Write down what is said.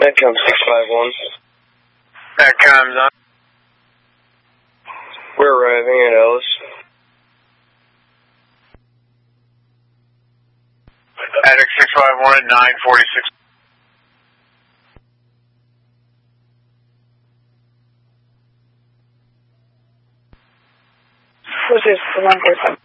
Medcom 651. Medcom's on. We're arriving at Ellis. Attic 651 at 946. Who's this? The 147.